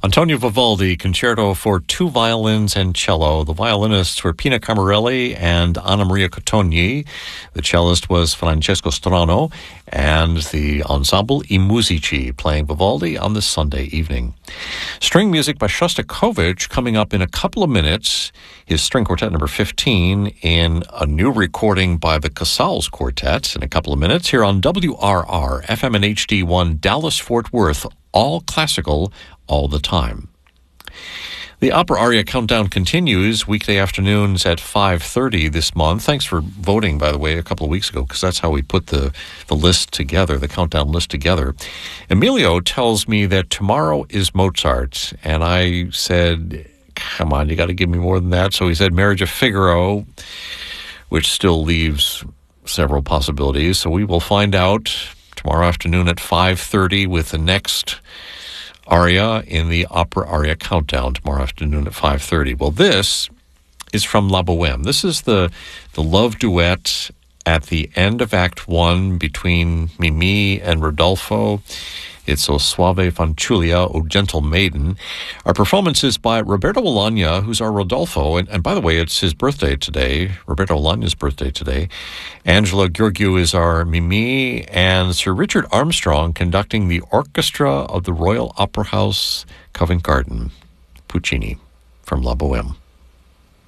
Antonio Vivaldi, Concerto for Two Violins and Cello. The violinists were Pina Camarelli and Anna Maria Cotogni. The cellist was Francesco Strano, and the ensemble I Musici, playing Vivaldi on this Sunday evening. String music by Shostakovich coming up in a couple of minutes. His string quartet number 15 in a new recording by the Casals Quartet in a couple of minutes here on WRR, FM and HD1, Dallas-Fort Worth, all classical, all the time. The Opera Aria Countdown continues weekday afternoons at 5:30 this month. Thanks for voting, by the way, a couple of weeks ago, because that's how we put the list together, the countdown list together. Emilio tells me that tomorrow is Mozart, and I said, come on, you got to give me more than that. So he said Marriage of Figaro, which still leaves several possibilities. So we will find out tomorrow afternoon at 5:30 with the next aria in the Opera Aria Countdown tomorrow afternoon at 5:30. Well, this is from La Bohème. This is the love duet at the end of Act 1 between Mimi and Rodolfo. It's O Suave Fanciulla, O Gentle Maiden. Our performance is by Roberto Alagna, who's our Rodolfo. And by the way, it's his birthday today, Roberto Alagna's birthday today. Angela Gheorghiu is our Mimi, and Sir Richard Armstrong conducting the orchestra of the Royal Opera House, Covent Garden. Puccini from La Bohème.